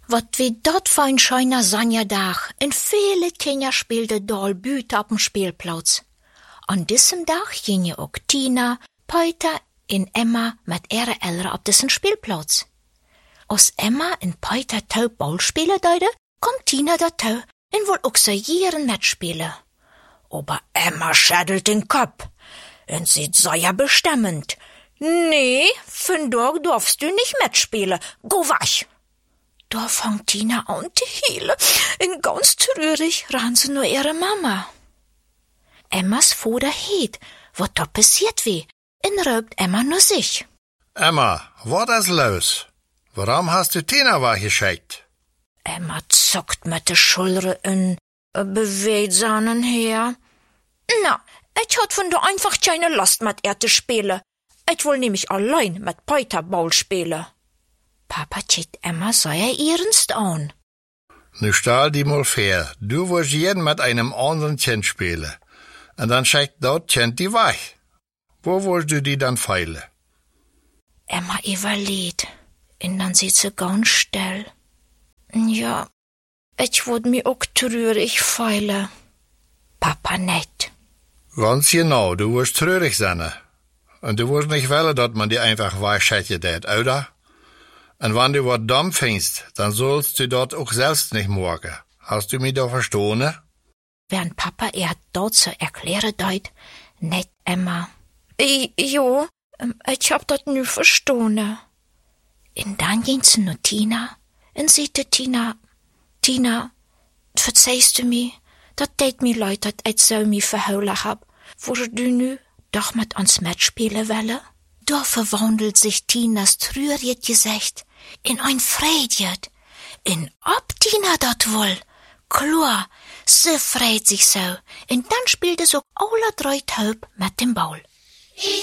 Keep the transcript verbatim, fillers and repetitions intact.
wat wie dat für ein schöner Sonntag. In viele Kinder spielte doll Büte auf dem Spielplatz. An diesem Tag gingen auch Tina, Peter und Emma mit ihren Eltern auf diesen Spielplatz. Als Emma und Peter tau Ball spielen deute, kommt Tina dazu und will auch so jeden mitspielen. Aber Emma schüttelt den Kopf und sieht sehr bestimmend. Nee, von dort darfst du nicht mitspielen. Geh weg! Da fängt Tina an zu heulen und ganz traurig ran sie nur ihre Mama. Emmas Vater hielt, was da passiert wie, und raubt Emma nur sich. Emma, was ist los? Warum hast du Tina weggeschickt? Emma zuckt mit der Schulter und bewegt seinen her. Na, ich hat von da einfach keine Lust mit ihr zu spielen. Ich will nämlich allein mit Peter Ball spielen. Papa zieht Emma sehr ernst an. Nu stell die mal fair. Du willst jeden mit einem anderen Kind spielen. Und dann schickt dort Kind die weg. Wo willst du die dann feilen? Emma überlegt. Und dann sieht sie ganz still. Ja, ich würd mich auch traurig feilen. Papa nicht. Ganz genau, du wirst traurig sein. Und du wirst nicht wollen, dass man die einfach wegschickt, oder? Und wenn du was dumm findest, dann sollst du dort auch selbst nicht morgen. Hast du mich da verstanden? Während Papa ihr dort zu erklären deut, nicht Emma. I, jo, ich hab das nie verstanden. Und dann ging sie nur Tina und sagte Tina, Tina, verzeihst du mir, dat tät mir leid, dat ich so mi verheulen hab, wo du nu doch mit uns mitspielen wolle? Da verwandelt sich Tinas trüriges Gesicht in ein Freudiges. Und ob Tina dat woll, klar, sie freut sich so. Und dann spielt es auch alle drei taub mit dem Ball.